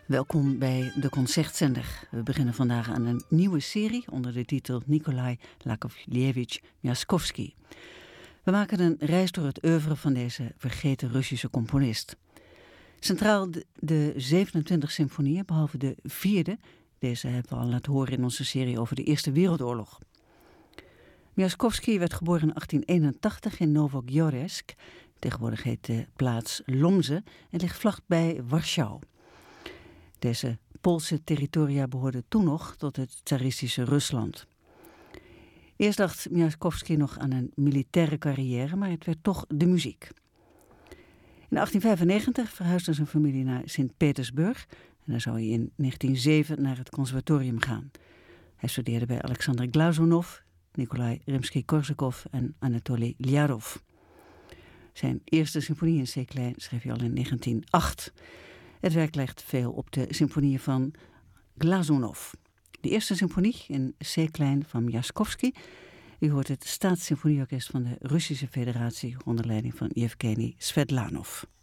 Welkom bij de Concertzender. We beginnen vandaag aan een nieuwe serie onder de titel Nikolai Iakovlevich Miaskovsky. We maken een reis door het oeuvre van deze vergeten Russische componist. Centraal de 27 symfonieën, behalve de 4e. Deze hebben we al laten horen in onze serie over de Eerste Wereldoorlog. Miaskovsky werd geboren in 1881 in Novogorsk. Tegenwoordig heet de plaats Lomze en ligt vlakbij Warschau. Deze Poolse territoria behoorden toen nog tot het tsaristische Rusland. Eerst dacht Miaskovsky nog aan een militaire carrière, maar het werd toch de muziek. In 1895 verhuisde zijn familie naar Sint-Petersburg en daar zou hij in 1907 naar het conservatorium gaan. Hij studeerde bij Alexander Glazunov, Nikolai Rimsky-Korsakov en Anatoly Lyarov. Zijn eerste symfonie in C-klein schreef hij al in 1908. Het werk lijkt veel op de symfonieën van Glazunov. De eerste symfonie in C-klein van Miaskovsky. U hoort het Staatssymfonieorkest van de Russische Federatie onder leiding van Yevgeny Svedlanov.